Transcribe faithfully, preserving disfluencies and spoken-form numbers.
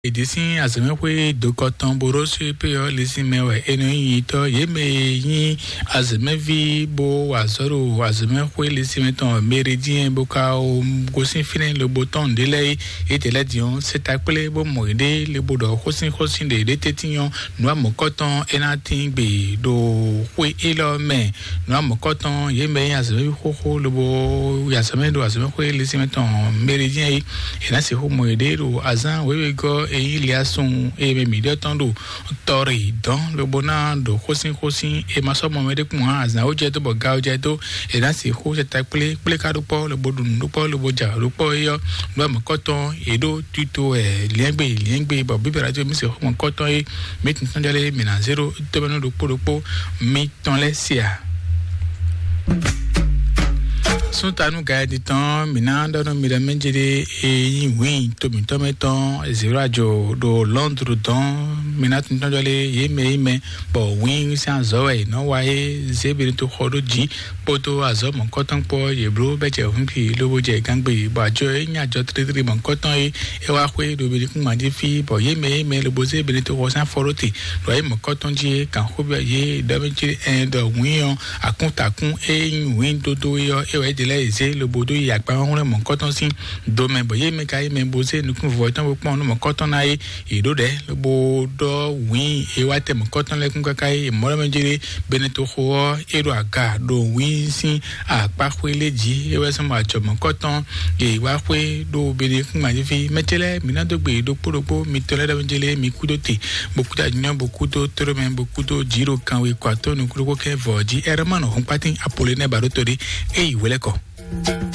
Edisi azemekwe dokotan borosu peyo lisi mewe eno yito yeme yin azemevi bo wazoro azemekwe lisi meton meridien boka o gosin finen le boton delay etele dion setakple bo moide le bodo khosin khosin de detetion noa mokoton enatin gbe do kwe elo me noa mokoton yeme azemevi khokho le bo yasemendo azemekwe lisi meton meridien enasi ho moide ro azan wewe go et il y a son et mes milliers tando tori dans le bonheur de Hosin Hosin et ma soeur Mohamed Kouan azna ojeto boga ojeto et là c'est ho c'est appelé plé cadeau pour le bodun do pour le boja le pour yo no ma coton et do tuto et liengbe liengbe ba bibi radio mi c'est mon coton et maintenant d'aller mena zéro tebano do pour le pour mettons les sia sont à nous gagner du temps maintenant dans nos médames et oui tout le temps mettons zéro radio de Londres dans maintenant dans les yéme yéme bon oui c'est un zoé non ouais c'est bien tout chodo ji poto azo mon coton pour yebro beche humpi le boje gangbe ba jo nya jo tri mon coton et et wa kwe do bi kun ma di fi bo yéme yéme le bosé bien tout rosan foroti do mon coton ji kan khobe ye da benchi un de oui à compte à compte et oui toto yo et de les le bodo y a pas on mon coton si domaine boye me kai me bosé nous voyons beaucoup mon coton ai et do de le bodo oui et wa te mon coton le kun kai mo la menjiri beneto ho e do aga do oui si a pa kwele ji e wa so ma jo mon coton e wa kwe do bene kun ma fi metele mina do gbe do poropo mi tole da menjele mi kudote beaucoup d'agnon beaucoup d'autres même beaucoup de jiro kan we kwato nous ko ke voji ermano on patin apolline barotori e wele ko